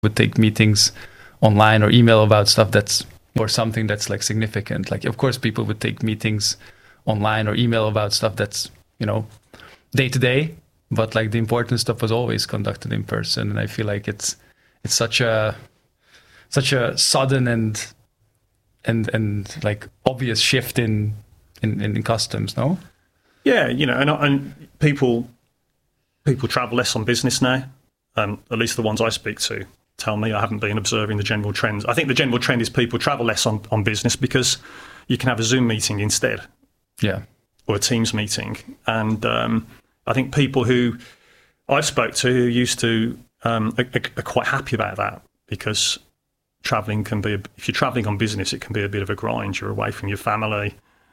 would take meetings online or email about stuff or something that's like significant. Like, of course, people would take meetings online or email about stuff that's, day to day, but like the important stuff was always conducted in person. And I feel like it's such a sudden and like obvious shift in customs, no? Yeah, and people travel less on business now. At least the ones I speak to tell me. I haven't been observing the general trends. I think the general trend is people travel less on business because you can have a Zoom meeting instead. Yeah. Or a Teams meeting. And I think people who I've spoke to who used to are quite happy about that, because traveling can be, if you're traveling on business, it can be a bit of a grind. You're away from your family.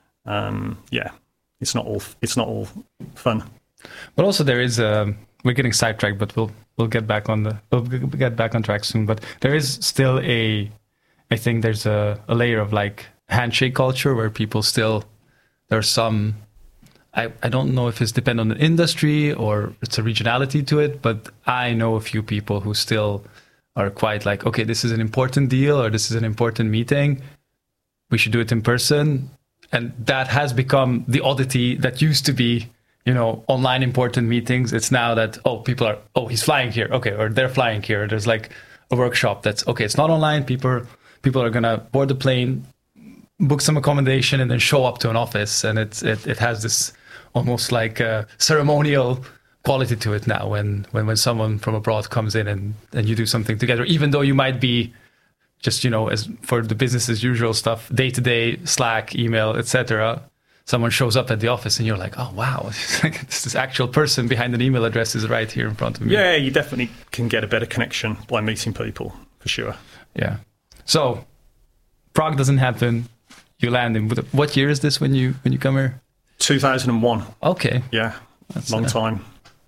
It's not all fun. But also there is we're getting sidetracked, but we'll get back on track soon. But there is still I think there's a layer of like handshake culture where people still, there's some, I don't know if it's depend on the industry or it's a regionality to it, but I know a few people who still are quite like, okay, this is an important deal or this is an important meeting, we should do it in person. And that has become the oddity that used to be, online important meetings. It's now that, people are, he's flying here. Okay. Or they're flying here. There's like a workshop that's, okay, it's not online. People are going to board the plane, book some accommodation, and then show up to an office. And it has this almost like a ceremonial quality to it now when someone from abroad comes in and you do something together, even though you might be just, as for the business as usual stuff, day-to-day, Slack, email, etc. Someone shows up at the office and you're like, oh, wow, this actual person behind an email address is right here in front of me. Yeah, you definitely can get a better connection by meeting people, for sure. Yeah. So Prague doesn't happen. You land in, what year is this when you come here? 2001. Okay. Yeah, that's long time.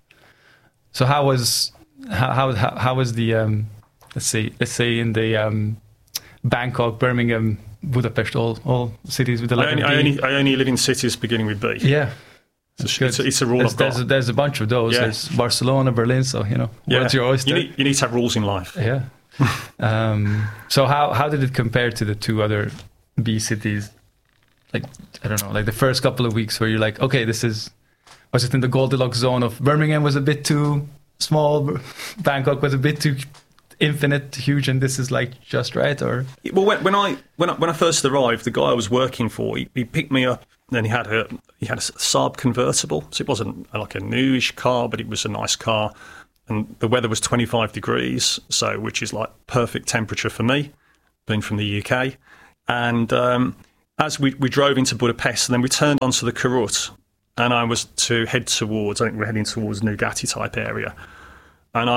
So how was the, let's say in the Bangkok, Birmingham, Budapest, all cities with the letter B. I only live in cities beginning with B. Yeah. It's a rule I've got. There's a bunch of those. Yeah. There's Barcelona, Berlin, so, what's your oyster? You need to have rules in life. Yeah. So how did it compare to the two other B cities? Like, I don't know, like the first couple of weeks where you're like, okay, was it in the Goldilocks zone of Birmingham was a bit too small, Bangkok was a bit too infinite, huge, and this is like just right? Or when I first arrived, the guy I was working for, he picked me up, and he had a Saab convertible, so it wasn't like a newish car, but it was a nice car, and the weather was 25 degrees, so which is like perfect temperature for me, being from the UK, and as we drove into Budapest, and then we turned onto the Karut, and I was to head towards, I think we're heading towards Nugatti type area, and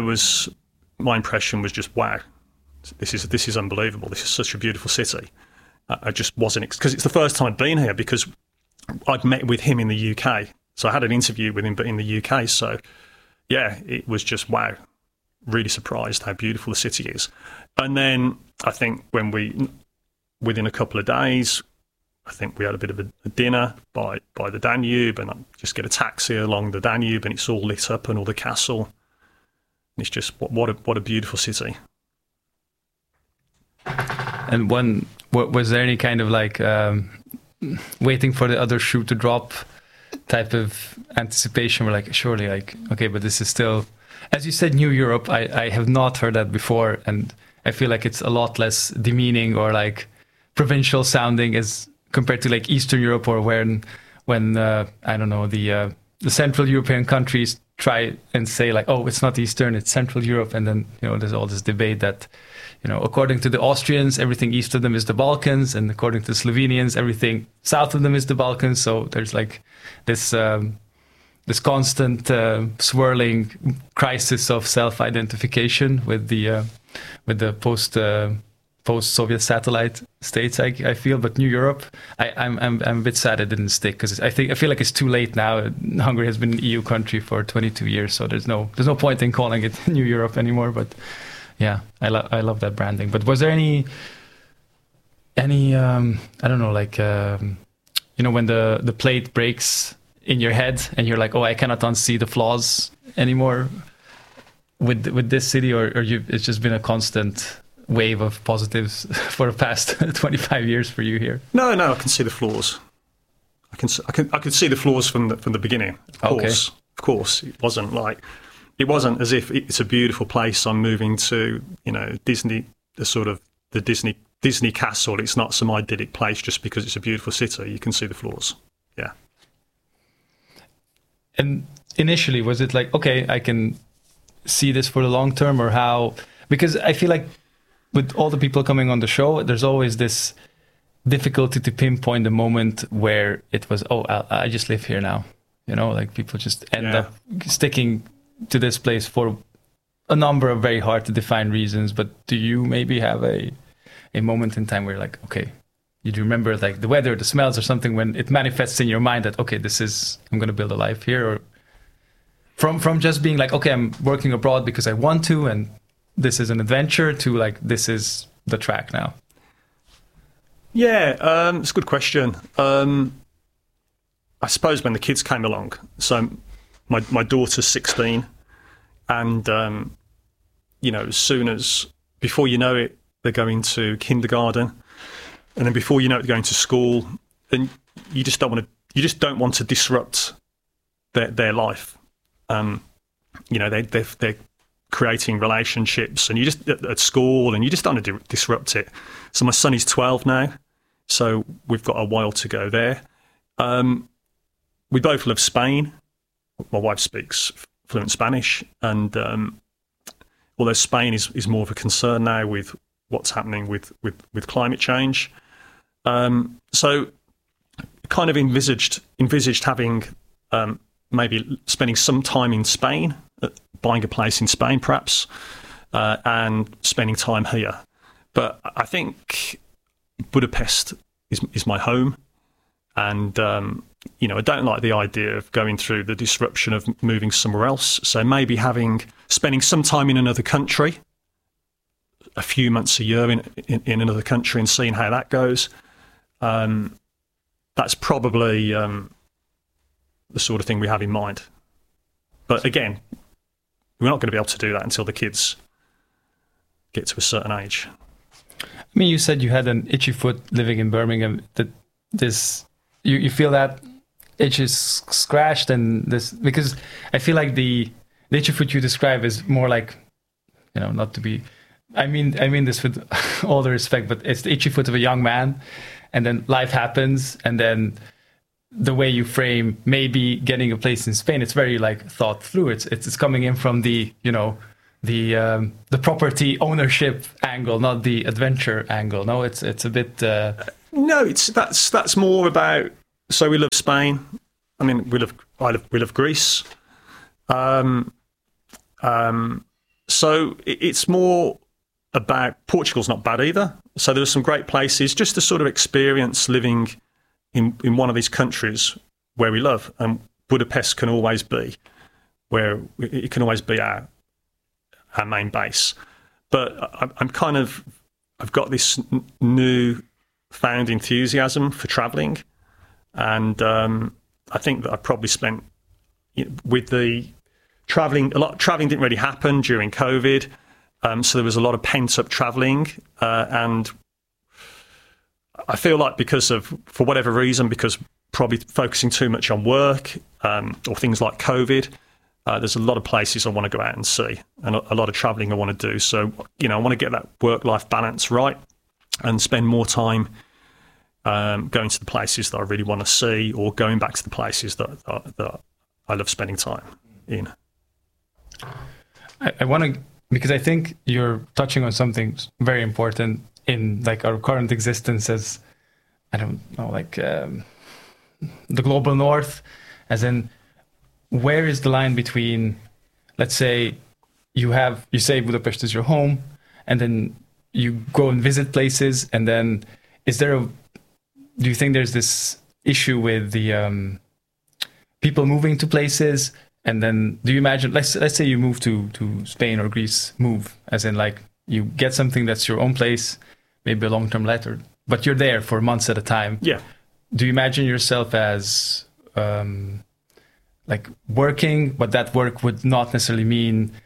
my impression was just, wow, this is unbelievable. This is such a beautiful city. I just wasn't, because it's the first time I'd been here, because I'd met with him in the UK. So I had an interview with him, but in the UK. So yeah, it was just, wow, really surprised how beautiful the city is. And then I think within a couple of days, I think we had a bit of a dinner by the Danube, and I just get a taxi along the Danube, and it's all lit up and all the castle. It's just what a beautiful city. And was there any kind of like waiting for the other shoe to drop type of anticipation? We're like, surely, like, okay, but this is still, as you said, New Europe. I have not heard that before, and I feel like it's a lot less demeaning or like provincial sounding as compared to like Eastern Europe, or when I don't know, the Central European countries try and say like, oh, it's not Eastern, it's Central Europe, and then there's all this debate that according to the Austrians, everything east of them is the Balkans, and according to the Slovenians, everything south of them is the Balkans. So there's like this constant swirling crisis of self-identification with the post-Soviet satellite states, I feel. But New Europe, I'm a bit sad it didn't stick, because I feel like it's too late now. Hungary has been an EU country for 22 years, so there's no point in calling it New Europe anymore. But yeah, I love that branding. But was there any I don't know, like when the plate breaks in your head and you're like, oh, I cannot unsee the flaws anymore? with this city, or it's just been a constant wave of positives for the past 25 years for you here? No, I can see the flaws. I can see the flaws from the beginning. Of course, it wasn't as if it's a beautiful place. I'm moving to, Disney, the Disney castle. It's not some idyllic place just because it's a beautiful city. You can see the flaws. Yeah. And initially, was it like, okay, I can see this for the long term, or how? Because I feel like with all the people coming on the show, there's always this difficulty to pinpoint the moment where it was, I just live here now. Like people just end up sticking to this place for a number of very hard to define reasons. But do you maybe have a moment in time where you're like, okay, you do remember like the weather, the smells, or something when it manifests in your mind that, okay, I'm going to build a life here? Or from just being like, okay, I'm working abroad because I want to, and this is an adventure, to like, this is the track now? Yeah, it's a good question. I suppose when the kids came along, so my daughter's 16, and as soon as, before you know it, they're going to kindergarten, and then before you know it, they're going to school, and you just don't want to disrupt their life. They're creating relationships, and you just at school, and you just don't want to disrupt it. So my son is 12 now, so we've got a while to go there. We both love Spain. My wife speaks fluent Spanish, and although Spain is more of a concern now with what's happening with climate change, so kind of envisaged having maybe spending some time in Spain, buying a place in Spain perhaps, and spending time here. But I think Budapest is my home, and I don't like the idea of going through the disruption of moving somewhere else. So maybe spending some time in another country, a few months a year in another country, and seeing how that goes. That's probably the sort of thing we have in mind. But again, we're not going to be able to do that until the kids get to a certain age. I mean, you said you had an itchy foot living in Birmingham. You feel that itch is scratched, and this, because I feel like the itchy foot you describe is more like, not to be, I mean this with all the respect, but it's the itchy foot of a young man, and then life happens, and then the way you frame maybe getting a place in Spain, it's very like thought through. It's coming in from the the property ownership angle, not the adventure angle. No, it's a bit. No, that's more about. So we love Spain. I mean, we love Greece. So it's more about Portugal's not bad either. So there are some great places just to sort of experience living in one of these countries where we love, and Budapest can always be where it can always be our main base. But I've got this new found enthusiasm for travelling, and I think that I probably spent with the travelling a lot. Travelling didn't really happen during COVID, so there was a lot of pent up travelling, and I feel like for whatever reason, because probably focusing too much on work or things like COVID, there's a lot of places I want to go out and see, and a lot of travelling I want to do. So, I want to get that work-life balance right and spend more time going to the places that I really want to see, or going back to the places that I love spending time in. I want to, because I think you're touching on something very important in like our current existence as, I don't know, like the global north, as in, where is the line between, let's say you say Budapest is your home, and then you go and visit places, and then do you think there's this issue with the people moving to places, and then do you imagine, let's say you move to Spain or Greece, as in like you get something that's your own place, maybe a long-term letter, but you're there for months at a time. Yeah. Do you imagine yourself as like working, but that work would not necessarily mean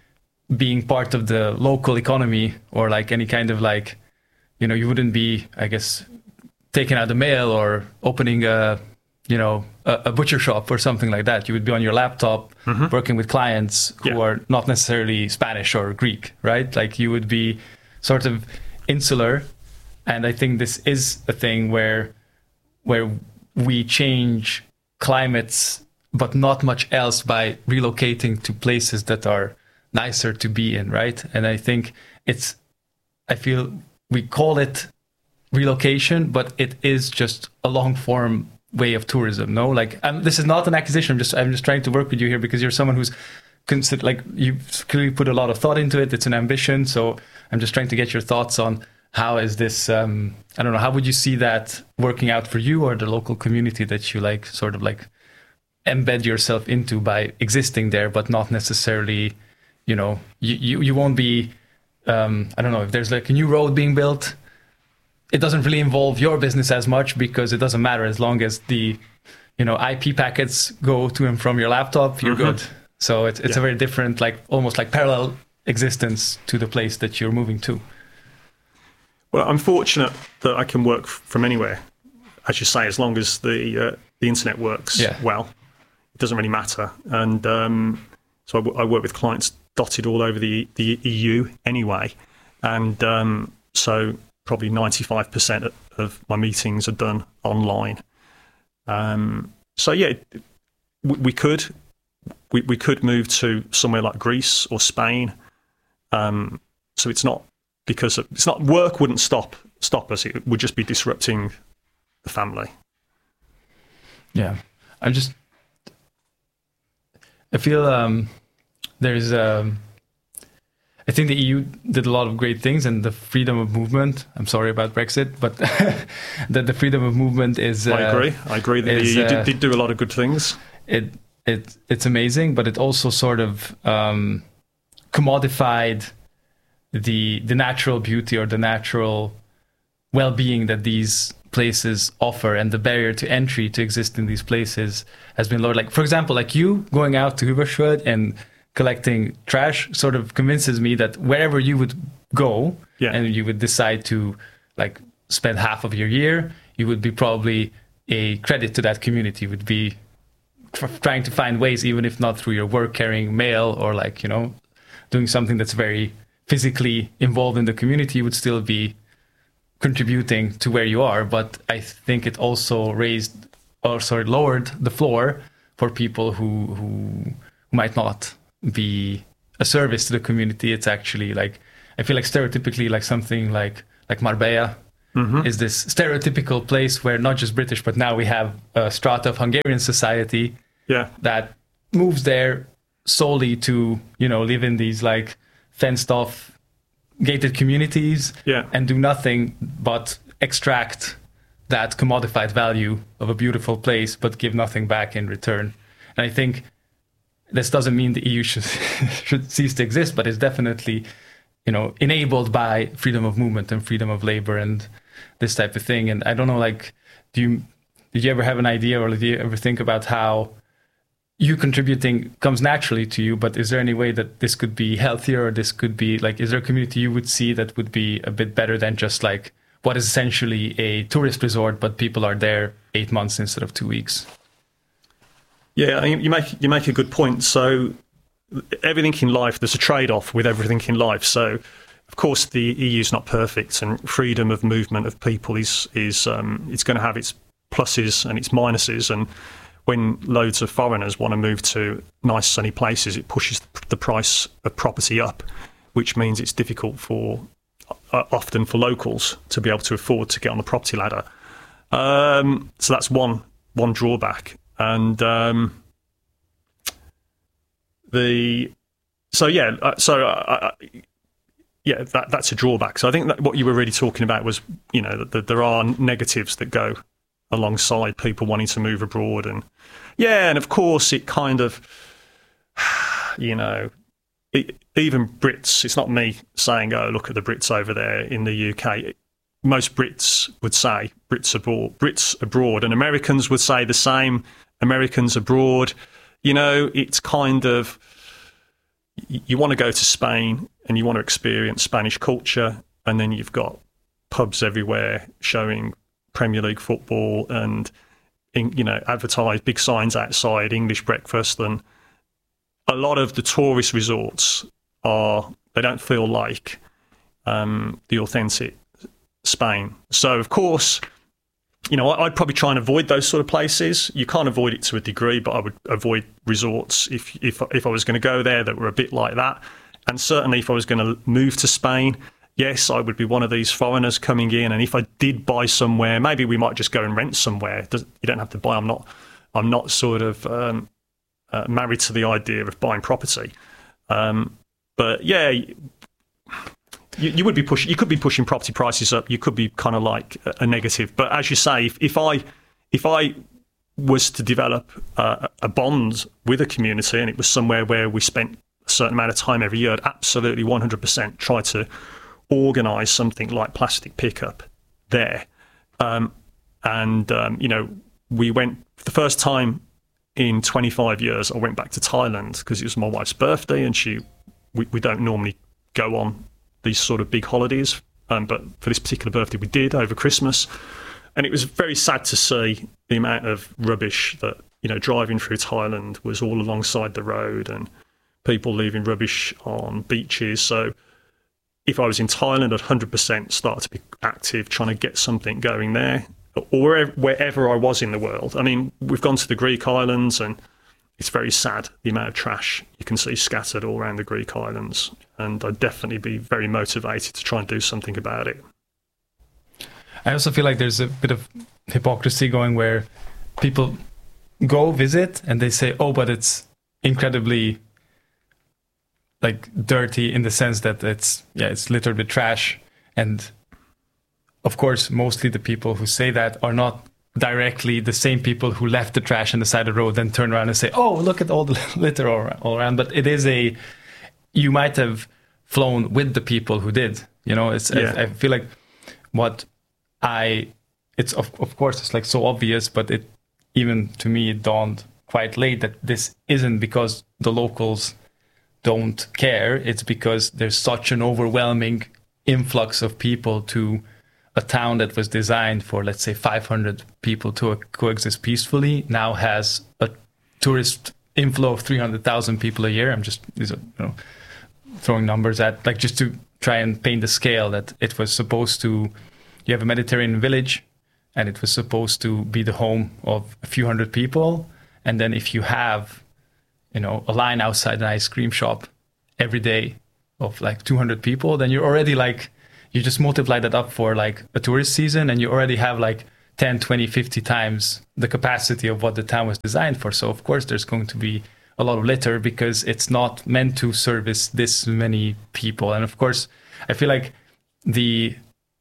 being part of the local economy, or like any kind of like, you wouldn't be, I guess, taking out the mail or opening a butcher shop or something like that. You would be on your laptop working with clients who are not necessarily Spanish or Greek, right? Like you would be sort of insular. And I think this is a thing where we change climates, but not much else, by relocating to places that are nicer to be in, right? And I think I feel we call it relocation, but it is just a long form way of tourism. No, like this is not an accusation. I'm just trying to work with you here, because you're someone who's you've clearly put a lot of thought into it. It's an ambition. So I'm just trying to get your thoughts on how is this, I don't know, how would you see that working out for you or the local community that you like sort of like embed yourself into by existing there, but not necessarily, you won't be, I don't know, if there's like a new road being built, it doesn't really involve your business as much, because it doesn't matter as long as the, IP packets go to and from your laptop, you're good. So it's a very different, like almost like parallel existence to the place that you're moving to. Well, I'm fortunate that I can work from anywhere, as you say, as long as the internet works well. It doesn't really matter. And so I work with clients dotted all over the EU anyway. And so probably 95% of my meetings are done online. So yeah, we could move to somewhere like Greece or Spain. So it's not work wouldn't stop us. It would just be disrupting the family. Yeah, I feel there's I think the EU did a lot of great things, and the freedom of movement. I'm sorry about Brexit, but that the freedom of movement is. I agree that the EU did do a lot of good things. It's amazing, but it also sort of commodified the natural beauty or the natural well-being that these places offer, and the barrier to entry to exist in these places has been lowered. Like, for example, like you going out to Hoovershood and collecting trash sort of convinces me that wherever you would go and you would decide to like spend half of your year, you would be probably a credit to that community. You would be trying to find ways, even if not through your work, carrying mail or like, doing something that's very physically involved in the community, you would still be contributing to where you are. But I think it also lowered the floor for people who might not be a service to the community. It's actually like, I feel like stereotypically like something like Marbella is this stereotypical place where not just British, but now we have a strata of Hungarian society that moves there solely to, live in these like fenced off gated communities and do nothing but extract that commodified value of a beautiful place, but give nothing back in return. And I think this doesn't mean the EU should cease to exist, but it's definitely, enabled by freedom of movement and freedom of labor and this type of thing. And I don't know, like, did you ever have an idea, or did you ever think about how you contributing comes naturally to you, but is there any way that this could be healthier, or this could be like, is there a community you would see that would be a bit better than just like what is essentially a tourist resort, but people are there 8 months instead of 2 weeks? Yeah, you make a good point. So everything in life, there's a trade-off with everything in life. So of course the EU is not perfect, and freedom of movement of people is it's going to have its pluses and its minuses. And when loads of foreigners want to move to nice sunny places, it pushes the price of property up, which means it's difficult often for locals to be able to afford to get on the property ladder. So that's one drawback. And that's a drawback. So I think that what you were really talking about was, that there are negatives that go alongside people wanting to move abroad. And of course it kind of, even Brits, it's not me saying, oh, look at the Brits over there in the UK. Most Brits would say Brits abroad, and Americans would say the same, Americans abroad. It's kind of, you want to go to Spain and you want to experience Spanish culture, and then you've got pubs everywhere showing Premier League football and, you know, advertised big signs outside, English breakfast, and a lot of the tourist resorts they don't feel like the authentic Spain. So of course, you know, I'd probably try and avoid those sort of places. You can't avoid it to a degree, but I would avoid resorts if I was going to go there that were a bit like that. And certainly if I was going to move to Spain, yes, I would be one of these foreigners coming in. And if I did buy somewhere, maybe we might just go and rent somewhere. You don't have to buy. I'm not sort of married to the idea of buying property. But yeah, you would be pushing. You could be pushing property prices up. You could be kind of like a negative. But as you say, if I was to develop a bond with a community, and it was somewhere where we spent a certain amount of time every year, I'd absolutely 100% try to organise something like plastic pickup there. You know, we went for the first time in 25 years. I went back to Thailand because it was my wife's birthday, and we don't normally go on these sort of big holidays, but for this particular birthday we did over Christmas, and it was very sad to see the amount of rubbish that, you know, driving through Thailand was all alongside the road and people leaving rubbish on beaches. So if I was in Thailand, I'd 100% start to be active trying to get something going there, or wherever I was in the world. I mean, we've gone to the Greek islands, and it's very sad, the amount of trash you can see scattered all around the Greek islands. And I'd definitely be very motivated to try and do something about it. I also feel like there's a bit of hypocrisy going where people go visit and they say, oh, but it's incredibly like dirty in the sense that it's littered with trash. And of course, mostly the people who say that are not directly the same people who left the trash on the side of the road, then turn around and say, oh, look at all the litter all around. But it is you might have flown with the people who did, you know. I feel like it's of course it's like so obvious, but it, even to me, it dawned quite late that this isn't because the locals don't care. It's because there's such an overwhelming influx of people to a town that was designed for, let's say, 500 people to coexist peacefully, now has a tourist inflow of 300,000 people a year. I'm just, these are, you know, throwing numbers at, like, just to try and paint the scale that it was supposed to, you have a Mediterranean village and it was supposed to be the home of a few hundred people. And then if you have, you know, a line outside an ice cream shop every day of like 200 people, then you're already like, you just multiply that up for like a tourist season and you already have like 10, 20, 50 times the capacity of what the town was designed for. So of course there's going to be a lot of litter because it's not meant to service this many people. And of course, I feel like the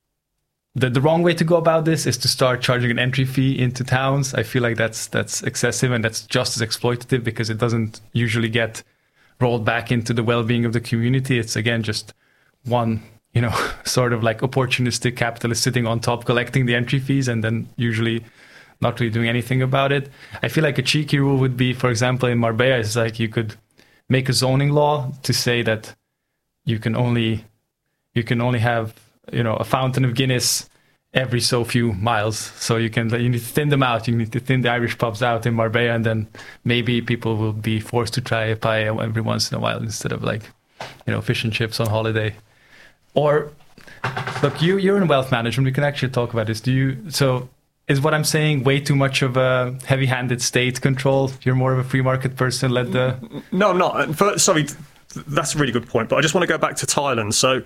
wrong way to go about this is to start charging an entry fee into towns. I feel like that's excessive, and that's just as exploitative because it doesn't usually get rolled back into the well-being of the community. It's again just one, you know, sort of like opportunistic capitalist sitting on top collecting the entry fees and then usually not really doing anything about it. I feel like a cheeky rule would be, for example, in Marbella, it's like you could make a zoning law to say that you can only have, you know, a fountain of Guinness every so few miles. So you need to thin them out. You need to thin the Irish pubs out in Marbella, and then maybe people will be forced to try a paella every once in a while instead of like, you know, fish and chips on holiday. Or look, you're in wealth management. We can actually talk about this. So is what I'm saying way too much of a heavy-handed state control? You're more of a free market person. No, I'm not. Sorry, that's a really good point. But I just want to go back to Thailand. So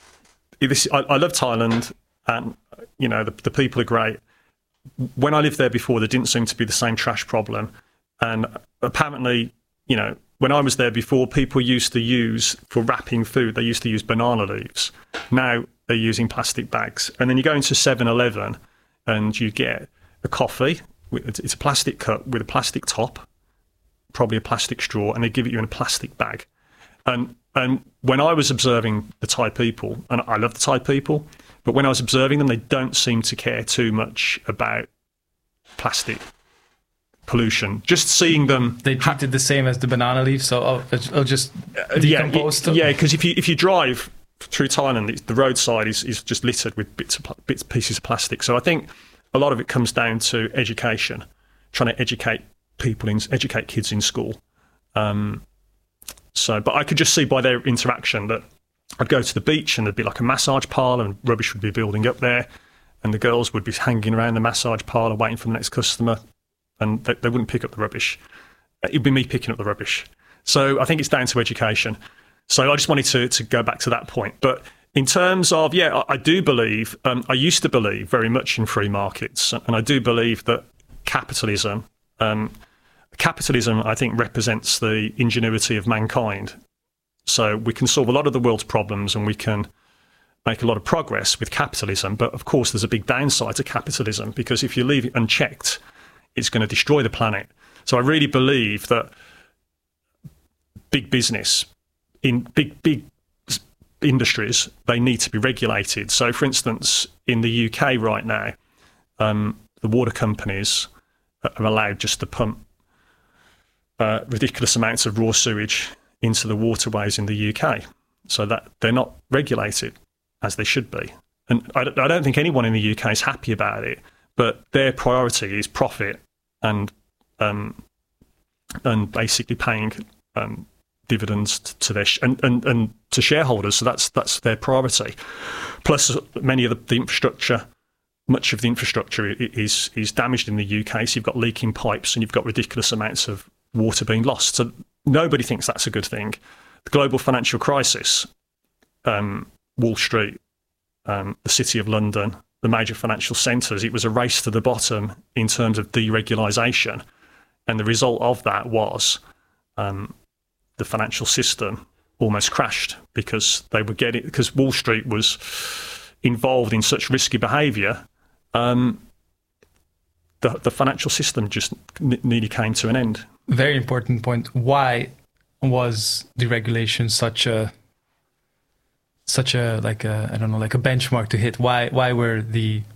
I love Thailand, and you know the people are great. When I lived there before, there didn't seem to be the same trash problem, and apparently, you know, when I was there before, people used to use, for wrapping food, they used to use banana leaves. Now they're using plastic bags. And then you go into 7-Eleven and you get a coffee. It's a plastic cup with a plastic top, probably a plastic straw, and they give it you in a plastic bag. And when I was observing the Thai people, and I love the Thai people, but when I was observing them, they don't seem to care too much about plastic pollution. Just seeing them, they treat it the same as the banana leaf, so it'll just decompose. Yeah, because if you drive through Thailand, the roadside is just littered with pieces of plastic. So I think a lot of it comes down to education, trying to educate kids in school. But I could just see by their interaction that I'd go to the beach and there'd be like a massage parlour and rubbish would be building up there, and the girls would be hanging around the massage parlour waiting for the next customer, and they wouldn't pick up the rubbish. It'd be me picking up the rubbish. So I think it's down to education. So I just wanted to go back to that point. But in terms of, I do believe, I used to believe very much in free markets, and I do believe that capitalism, I think, represents the ingenuity of mankind. So we can solve a lot of the world's problems and we can make a lot of progress with capitalism. But of course, there's a big downside to capitalism, because if you leave it unchecked, it's going to destroy the planet. So I really believe that big business, in big industries, they need to be regulated. So, for instance, in the UK right now, the water companies are allowed just to pump ridiculous amounts of raw sewage into the waterways in the UK, so that they're not regulated as they should be. And I don't think anyone in the UK is happy about it, but their priority is profit and basically paying dividends to their and to shareholders. So that's their priority. Plus, many of the infrastructure, much of the infrastructure is damaged in the UK. So you've got leaking pipes and you've got ridiculous amounts of water being lost. So nobody thinks that's a good thing. The global financial crisis, Wall Street, the City of London, the major financial centres, it was a race to the bottom in terms of deregulation. And the result of that was the financial system almost crashed because because Wall Street was involved in such risky behaviour. The financial system just nearly came to an end. Very important point. Why was deregulation such a like a benchmark to hit? Why was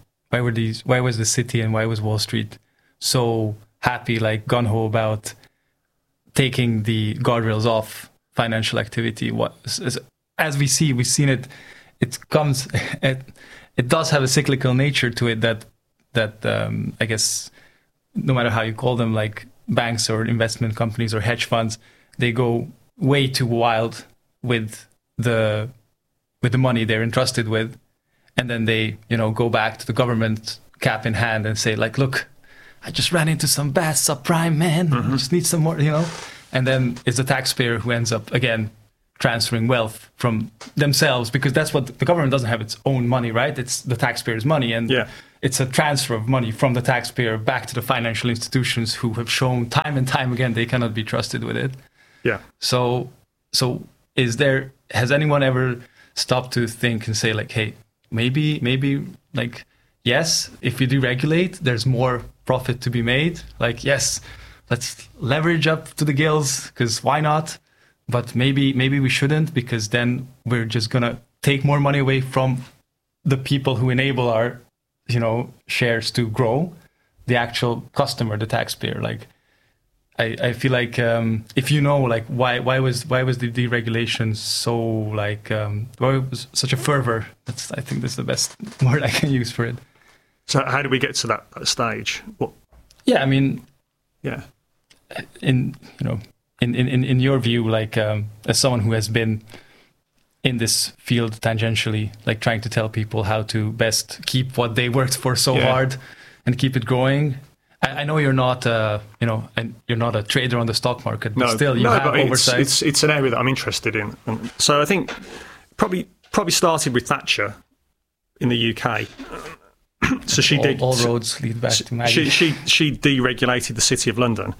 the city and why was Wall Street so happy, like gung-ho about taking the guardrails off financial activity? As we've seen it comes, it does have a cyclical nature to it that I guess no matter how you call them, like banks or investment companies or hedge funds, they go way too wild with the money they're entrusted with, and then they go back to the government cap in hand and say like, look, I just ran into some bad subprime, man. I just need some more, and then it's the taxpayer who ends up again transferring wealth from themselves, because that's what the government doesn't have its own money, right? It's the taxpayer's money, and it's a transfer of money from the taxpayer back to the financial institutions who have shown time and time again they cannot be trusted with it. Yeah. So has anyone ever stopped to think and say like, hey, maybe like, yes, if we deregulate, there's more profit to be made. Like, yes, let's leverage up to the gills, because why not? But maybe we shouldn't, because then we're just gonna take more money away from the people who enable our, shares to grow, the actual customer, the taxpayer. Like, I feel like if like why was the deregulation so like why it was such a fervor? I think that's the best word I can use for it. So how do we get to that stage? What? Yeah, I mean, yeah. In your view, like as someone who has been in this field tangentially, like trying to tell people how to best keep what they worked for so hard and keep it growing. I know you're not, and you're not a trader on the stock market, but still you have oversight. It's an area that I'm interested in. And so I think probably started with Thatcher in the UK. So she did. All roads lead back to Maggie. She deregulated the City of London,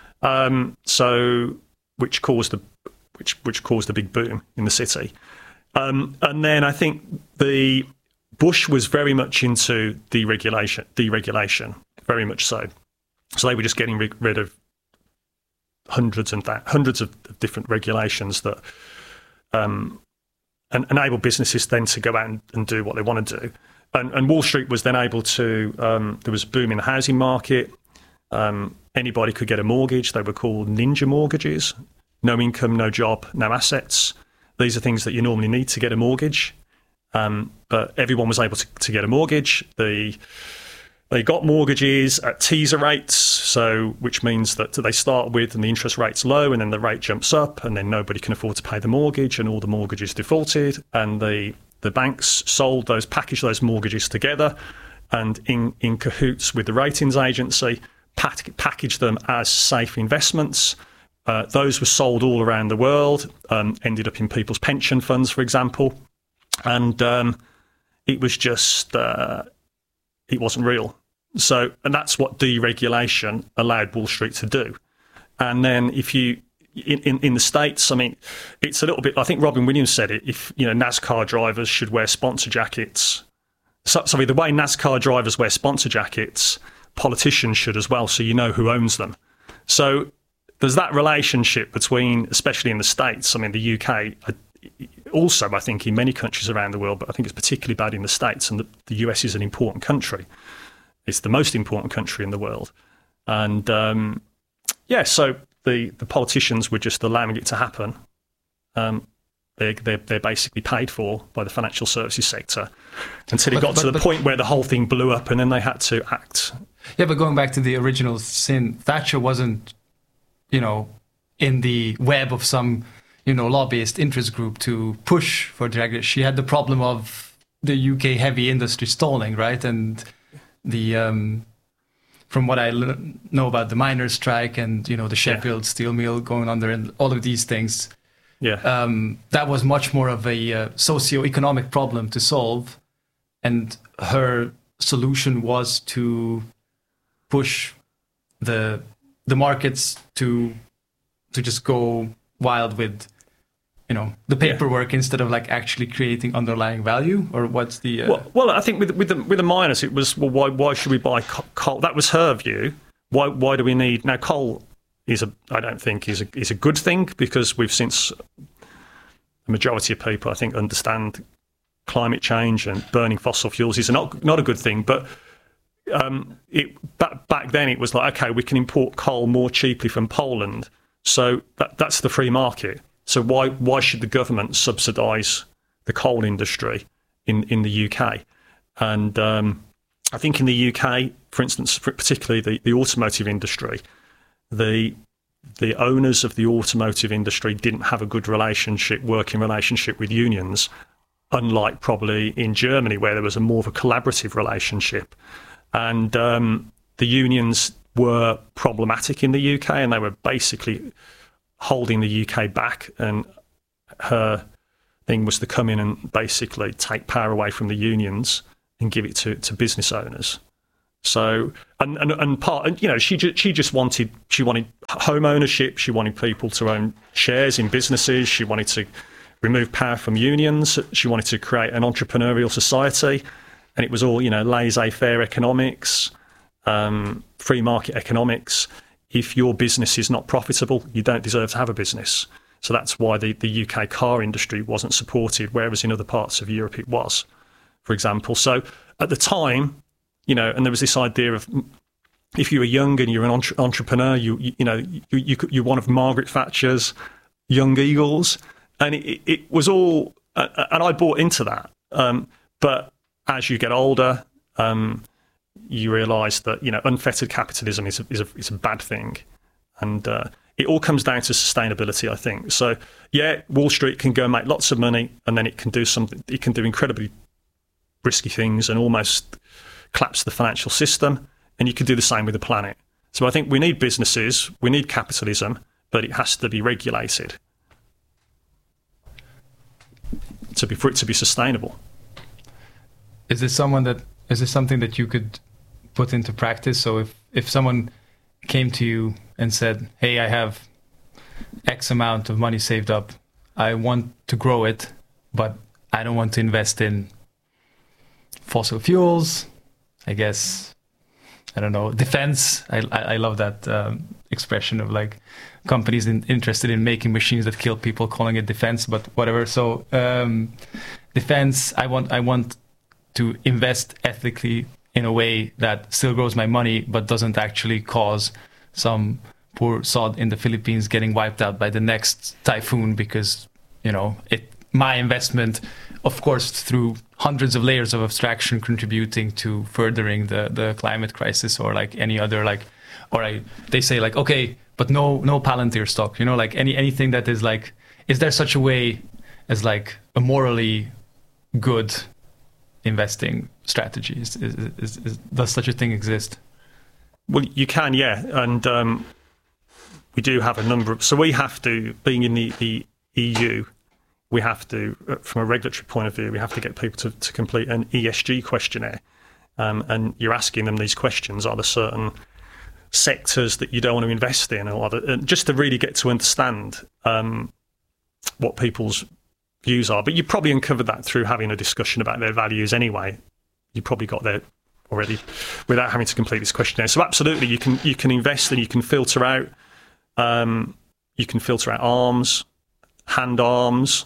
which caused a big boom in the city. And then I think the Bush was very much into deregulation, very much so. So they were just getting rid of hundreds of different regulations that and enable businesses then to go out and do what they want to do. And Wall Street was then able to, there was a boom in the housing market. anybody could get a mortgage. They were called ninja mortgages. No income, no job, no assets. These are things that you normally need to get a mortgage. But everyone was able to get a mortgage. They got mortgages at teaser rates, so which means that they start with and the interest rate's low, and then the rate jumps up, and then nobody can afford to pay the mortgage, and all the mortgages defaulted, and the banks packaged those mortgages together, and in cahoots with the ratings agency, packaged them as safe investments. Those were sold all around the world, ended up in people's pension funds, for example, and it was just it wasn't real. So, and that's what deregulation allowed Wall Street to do. And then if you, in the States, I mean, it's a little bit, I think Robin Williams said it, if, NASCAR drivers should wear sponsor jackets. Sorry, the way NASCAR drivers wear sponsor jackets, politicians should as well, so you know who owns them. So there's that relationship between, especially in the States, I mean, the UK, also, I think, in many countries around the world, but I think it's particularly bad in the States, and the US is an important country. It's the most important country in the world. And, so the politicians were just allowing it to happen. They're basically paid for by the financial services sector until it got to the point where the whole thing blew up, and then they had to act. Yeah, but going back to the original sin, Thatcher wasn't, in the web of some, lobbyist interest group to push for deregulation. She had the problem of the UK heavy industry stalling, right? And the from what I know about the miners' strike and the Sheffield steel mill going under and all of these things, that was much more of a socio-economic problem to solve, and her solution was to push the markets to just go wild with the paperwork instead of like actually creating underlying value. Or what's the well I think with the miners it was, well, why should we buy coal? That was her view. Why do we need now? Coal I don't think is a good thing, because we've since the majority of people, I think, understand climate change, and burning fossil fuels is not a good thing. But back then it was like, okay, we can import coal more cheaply from Poland, so that's the free market. So why should the government subsidise the coal industry in the UK? And I think in the UK, for instance, particularly the automotive industry, the owners of the automotive industry didn't have a good working relationship with unions, unlike probably in Germany, where there was more of a collaborative relationship. And the unions were problematic in the UK, and they were basically holding the UK back, and her thing was to come in and basically take power away from the unions and give it to business owners. So she just wanted home ownership. She wanted people to own shares in businesses. She wanted to remove power from unions. She wanted to create an entrepreneurial society, and it was all laissez-faire economics, free market economics. If your business is not profitable, you don't deserve to have a business. So that's why the UK car industry wasn't supported, whereas in other parts of Europe it was, for example. So at the time, and there was this idea of, if you were young and you're an entrepreneur, you're one of Margaret Thatcher's young eagles, and it was all, and I bought into that. But as you get older, you realise that unfettered capitalism is a bad thing, and it all comes down to sustainability, I think. So Wall Street can go and make lots of money, and then it can do something. It can do incredibly risky things and almost collapse the financial system, and you can do the same with the planet. So I think we need businesses, we need capitalism, but it has to be regulated for it to be sustainable. Is this something that you could put into practice? So if someone came to you and said, hey, I have X amount of money saved up, I want to grow it, but I don't want to invest in fossil fuels, I guess, I don't know, defense. I love that expression of like companies interested in making machines that kill people, calling it defense, but whatever. So defense, I want to invest ethically in a way that still grows my money, but doesn't actually cause some poor sod in the Philippines getting wiped out by the next typhoon because, my investment, of course, through hundreds of layers of abstraction contributing to furthering the climate crisis, or like any other they say like, okay, but no Palantir stock, like anything that is like, is there such a way as like a morally good investing strategy? Does such a thing exist? Well, you can, yeah, and we do have a number of. So we have to, being in the EU, we have to, from a regulatory point of view, we have to get people to complete an ESG questionnaire, and you're asking them these questions: are there certain sectors that you don't want to invest in, or just to really get to understand what people's views are. But you probably uncovered that through having a discussion about their values anyway. You probably got there already without having to complete this questionnaire. So absolutely, you can invest, and you can filter out arms, hand arms.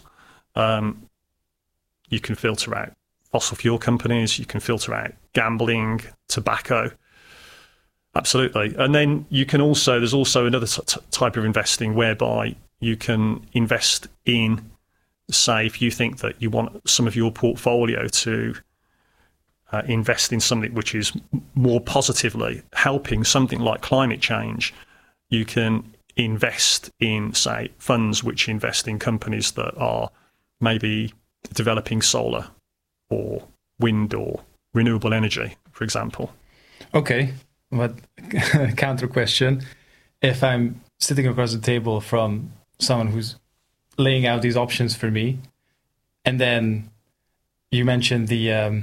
You can filter out fossil fuel companies. You can filter out gambling, tobacco. Absolutely. And then you can also, there's also another type of investing whereby you can invest in, say, if you think that you want some of your portfolio to invest in something which is more positively helping something like climate change, you can invest in, say, funds which invest in companies that are maybe developing solar or wind or renewable energy, for example. Okay. But counter question, if I'm sitting across the table from someone who's laying out these options for me, and then you mentioned the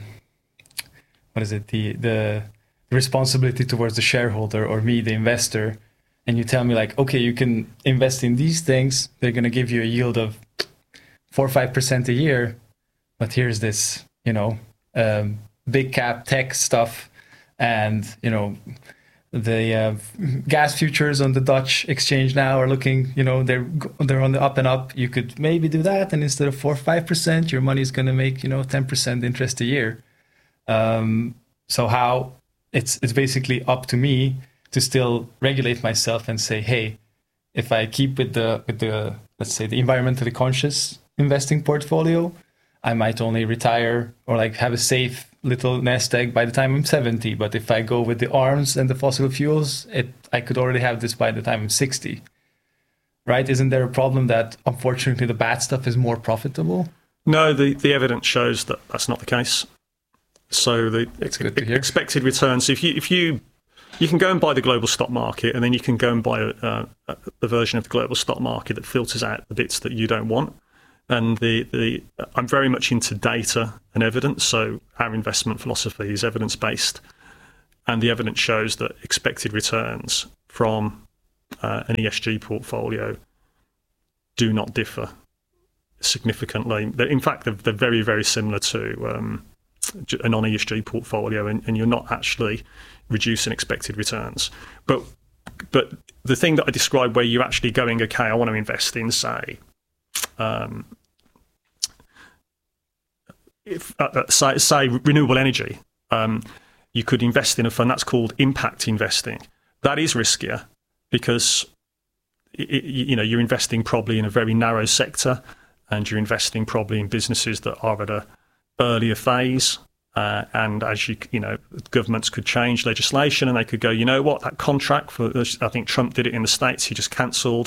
responsibility towards the shareholder, or me, the investor, and you tell me like, okay, you can invest in these things, they're going to give you a yield of 4 or 5% a year, but here's this, big cap tech stuff. And, the gas futures on the Dutch exchange now are looking, they're on the up and up. You could maybe do that. And instead of 4 or 5%, your money is going to make, 10% interest a year. So how it's basically up to me to still regulate myself and say, hey, if I keep with the let's say the environmentally conscious investing portfolio, I might only retire or like have a safe little nest egg by the time I'm 70. But if I go with the arms and the fossil fuels, I could already have this by the time I'm 60. Right? Isn't there a problem that unfortunately the bad stuff is more profitable? No, the evidence shows that that's not the case. So the expected returns, if you can go and buy the global stock market, and then you can go and buy a version of the global stock market that filters out the bits that you don't want. And I'm very much into data and evidence, so our investment philosophy is evidence-based, and the evidence shows that expected returns from an ESG portfolio do not differ significantly. In fact, they're very, very similar to a non-ESG portfolio, and you're not actually reducing expected returns. But the thing that I described, where you're actually going, okay, I want to invest in, say, say renewable energy, you could invest in a fund that's called impact investing. That is riskier because you're investing probably in a very narrow sector, and you're investing probably in businesses that are at a earlier phase. And as governments could change legislation, and they could go, you know what, that contract for, I think Trump did it in the States, he just cancelled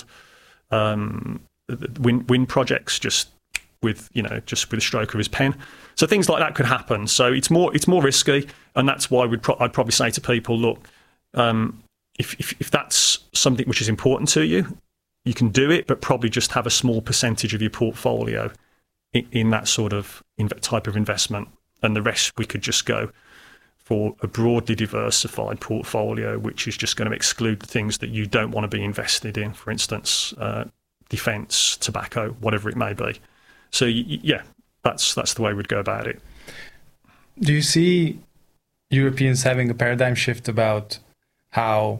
wind projects just with a stroke of his pen. So things like that could happen. So it's more risky, and that's why I'd probably say to people, look, if that's something which is important to you, you can do it, but probably just have a small percentage of your portfolio in that sort of type of investment, and the rest we could just go for a broadly diversified portfolio, which is just going to exclude the things that you don't want to be invested in, for instance, defence, tobacco, whatever it may be. So yeah, that's the way we'd go about it. Do you see Europeans having a paradigm shift about how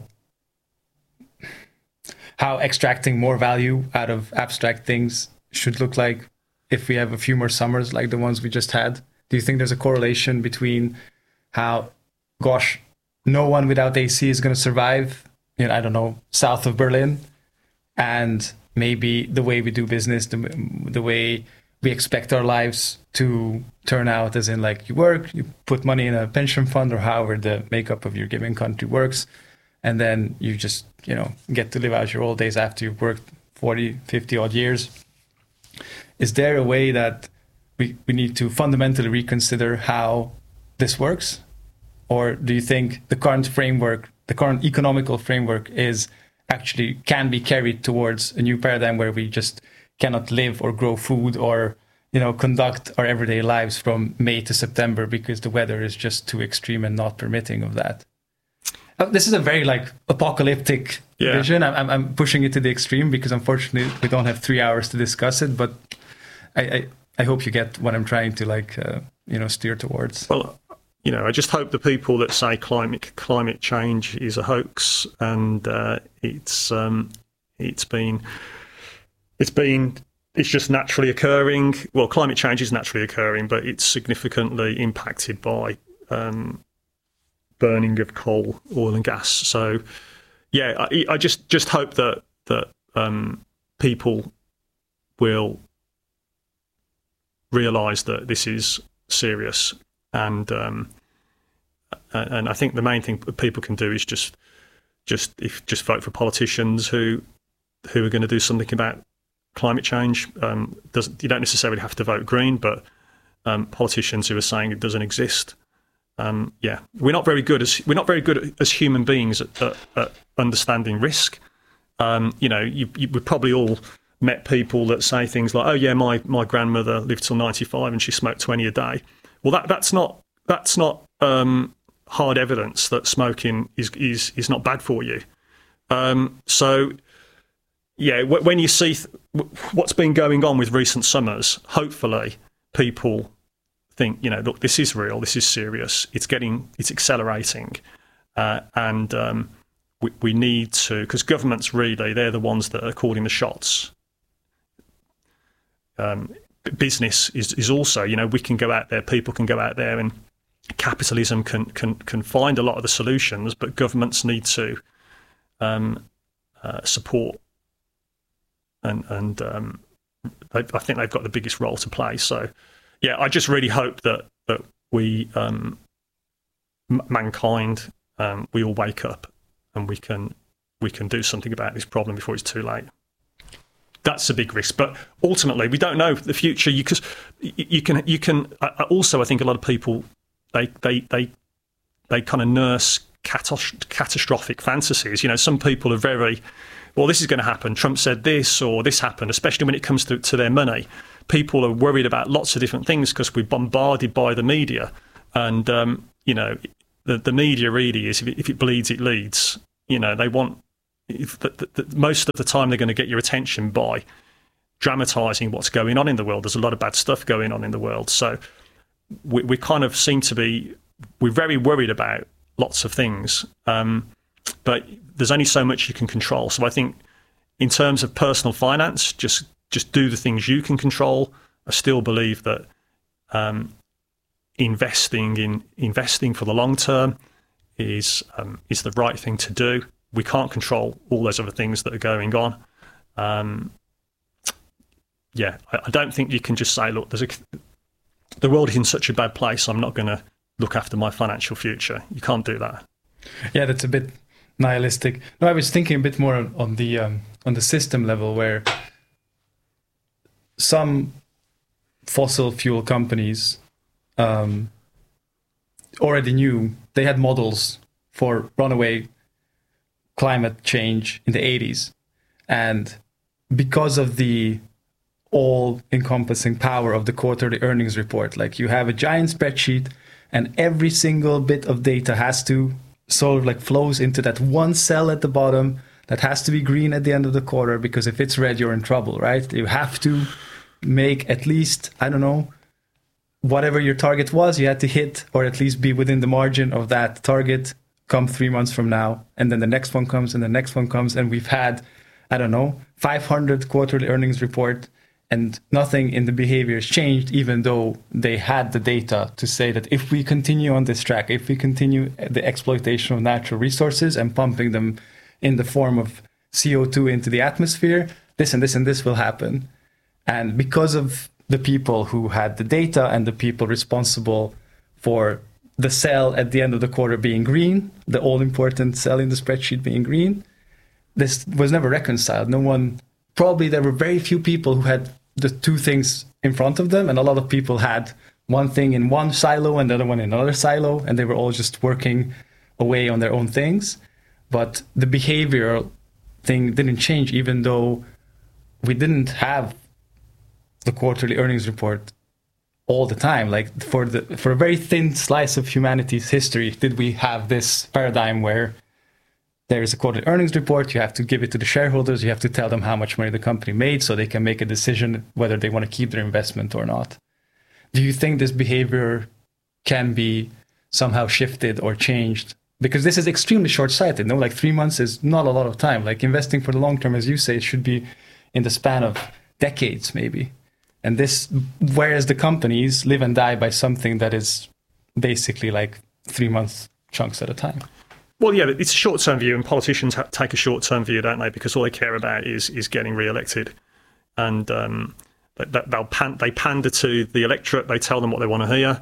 extracting more value out of abstract things should look like if we have a few more summers like the ones we just had? Do you think there's a correlation between how, gosh, no one without AC is going to survive I don't know, south of Berlin, and maybe the way we do business, the way we expect our lives to turn out, as in like you work, you put money in a pension fund or however the makeup of your given country works, and then you just, get to live out your old days after you've worked 40, 50 odd years. Is there a way that we need to fundamentally reconsider how this works? Or do you think the current framework, the current economical framework can be carried towards a new paradigm where we just cannot live or grow food or, conduct our everyday lives from May to September because the weather is just too extreme and not permitting of that? This is a very apocalyptic vision. I'm pushing it to the extreme because unfortunately we don't have 3 hours to discuss it, but I hope you get what I'm trying to steer towards. Well, I just hope the people that say climate change is a hoax and it's just naturally occurring. Well, climate change is naturally occurring, but it's significantly impacted by burning of coal, oil, and gas. So, I just hope that people will realise that this is serious, and I think the main thing people can do is just vote for politicians who are going to do something about climate change. You don't necessarily have to vote Green, but politicians who are saying it doesn't exist. We're not very good as human beings at understanding risk. We've probably all met people that say things like, "Oh yeah, my grandmother lived till 95 and she smoked 20 a day." Well, that's not hard evidence that smoking is not bad for you. When you see what's been going on with recent summers, hopefully people think, look, this is real, this is serious, it's accelerating, and we need to, because governments really, they're the ones that are calling the shots. Business is also, we can go out there, people can go out there, and capitalism can find a lot of the solutions, but governments need to support, and I think they've got the biggest role to play. So, I just really hope that we, mankind, we all wake up and we can do something about this problem before it's too late. That's a big risk, but ultimately we don't know the future. Because you can. Also, I think a lot of people they kind of nurse catastrophic fantasies. Some people are very, well, this is going to happen. Trump said this, or this happened. Especially when it comes to their money, people are worried about lots of different things because we're bombarded by the media, and the media really is, if it bleeds, it leads. They want. Most of the time they're going to get your attention by dramatising what's going on in the world. There's a lot of bad stuff going on in the world. So we kind of seem to be, we're very worried about lots of things, but there's only so much you can control. So I think in terms of personal finance, just do the things you can control. I still believe that investing for the long term is the right thing to do. We can't control all those other things that are going on. I don't think you can just say, look, the world is in such a bad place, I'm not going to look after my financial future. You can't do that. Yeah, that's a bit nihilistic. No, I was thinking a bit more on the system level, where some fossil fuel companies already knew, they had models for runaway climate change in the 80s, and because of the all-encompassing power of the quarterly earnings report, like you have a giant spreadsheet and every single bit of data has to sort of flows into that one cell at the bottom that has to be green at the end of the quarter, because if it's red, you're in trouble, right? You have to make at least, I don't know, whatever your target was, you had to hit or at least be within the margin of that target come 3 months from now, and then the next one comes and the next one comes, and we've had, 500 quarterly earnings report, and nothing in the behavior has changed, even though they had the data to say that if we continue on this track, if we continue the exploitation of natural resources and pumping them in the form of CO2 into the atmosphere, this and this and this will happen. And because of the people who had the data and the people responsible for the cell at the end of the quarter being green, the all-important cell in the spreadsheet being green, this was never reconciled. No one, probably there were very few people who had the two things in front of them, and a lot of people had one thing in one silo and the other one in another silo, and they were all just working away on their own things. But the behavioral thing didn't change, even though we didn't have the quarterly earnings report all the time. Like for a very thin slice of humanity's history, did we have this paradigm where there is a quarterly earnings report, you have to give it to the shareholders, you have to tell them how much money the company made so they can make a decision whether they want to keep their investment or not. Do you think this behavior can be somehow shifted or changed? Because this is extremely short-sighted. No, like 3 months is not a lot of time. Like investing for the long term, as you say, it should be in the span of decades, maybe. And this, whereas the companies live and die by something that is basically like 3 month chunks at a time. Well, yeah, it's a short-term view, and politicians take a short-term view, don't they? Because all they care about is getting re-elected, and they pander to the electorate. They tell them what they want to hear.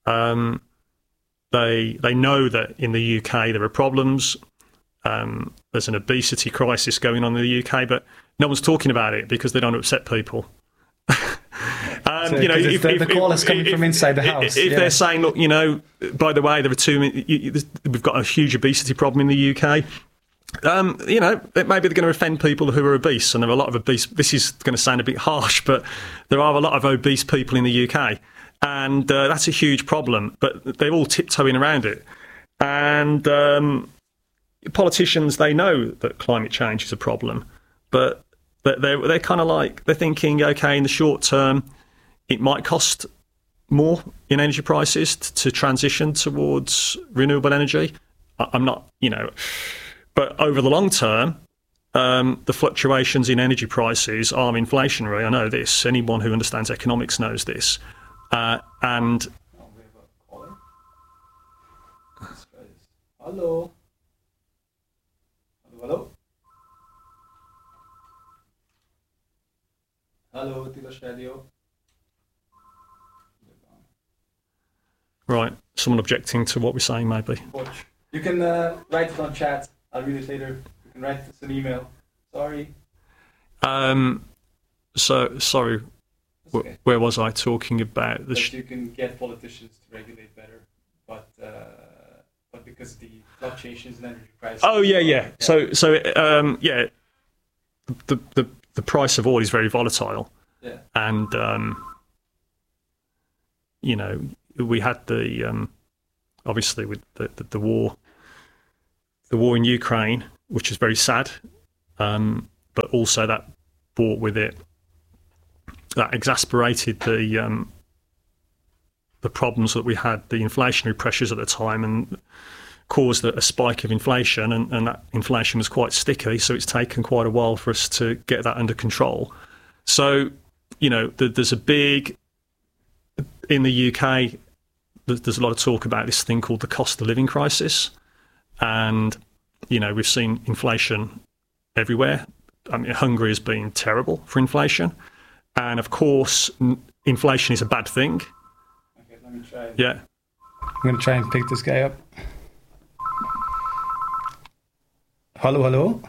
They know that in the UK there are problems. There's an obesity crisis going on in the UK, but no one's talking about it because they don't upset people. So, if the call is coming from inside the house. If they're saying, look, by the way, we've got a huge obesity problem in the UK. Maybe they're going to offend people who are obese, and there are a lot of obese. This is going to sound a bit harsh, but there are a lot of obese people in the UK, and that's a huge problem. But they're all tiptoeing around it, and politicians, they know that climate change is a problem, but they're kind of like, they're thinking, okay, in the short term, it might cost more in energy prices to transition towards renewable energy. I'm not, but over the long term, the fluctuations in energy prices are inflationary. I know this. Anyone who understands economics knows this. And hello. Hello. Hello, Tilos Radio. Right, someone objecting to what we're saying, maybe. You can write it on chat. I'll read it later. You can write us an email. Sorry. Sorry. Okay. Where was I talking about? That you can get politicians to regulate better, but because the fluctuations in energy prices. Oh yeah. So the price of oil is very volatile. Yeah. And we had the obviously with the war in Ukraine, which is very sad, but also that brought with it, that exasperated the problems that we had, the inflationary pressures at the time, and caused a spike of inflation, and that inflation was quite sticky, so it's taken quite a while for us to get that under control. So, there's a big, in the UK, there's a lot of talk about this thing called the cost of living crisis, and, we've seen inflation everywhere. I mean, Hungary has been terrible for inflation, and of course, inflation is a bad thing. Okay, let me try. Yeah. I'm going to try and pick this guy up. Hello.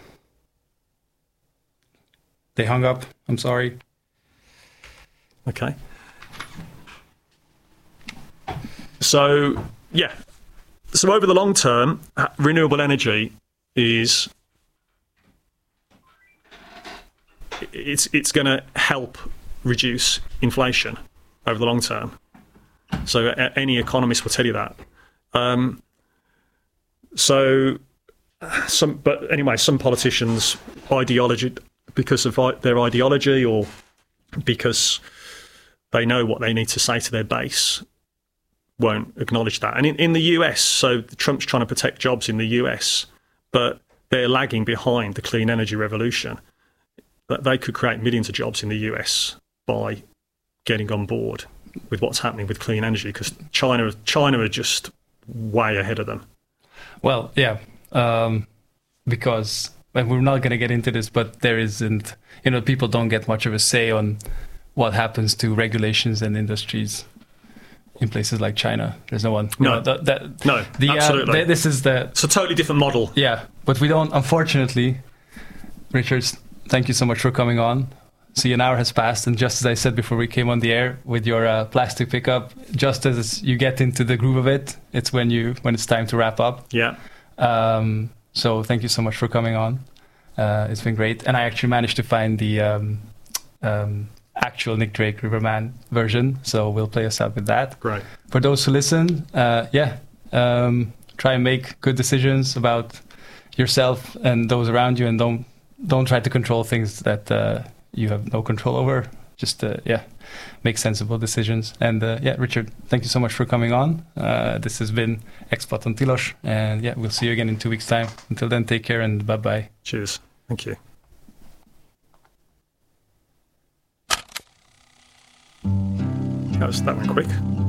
They hung up. I'm sorry. Okay. So, yeah. So over the long term, renewable energy is, it's going to help reduce inflation over the long term. So any economist will tell you that. Some politicians, because of their ideology or because they know what they need to say to their base, won't acknowledge that. And in the US, so Trump's trying to protect jobs in the US, but they're lagging behind the clean energy revolution. They could create millions of jobs in the US by getting on board with what's happening with clean energy, because China are just way ahead of them. Well, yeah. because, and we're not going to get into this, but there isn't, people don't get much of a say on what happens to regulations and industries in places like China. There's no one. No, absolutely. This is it's a totally different model. Yeah, but we don't, unfortunately. Richard, thank you so much for coming on. See, an hour has passed, and just as I said before we came on the air, with your plastic pickup, just as you get into the groove of it, it's when it's time to wrap up. Yeah. So thank you so much for coming on. It's been great, and I actually managed to find the actual Nick Drake Riverman version, so we'll play us out with that. Great. For those who listen, try and make good decisions about yourself and those around you, and don't try to control things that you have no control over. Just make sensible decisions. And Richard, thank you so much for coming on. This has been Expat on Tilos, and we'll see you again in 2 weeks' time. Until then, take care and bye-bye. Cheers. Thank you. That went quick.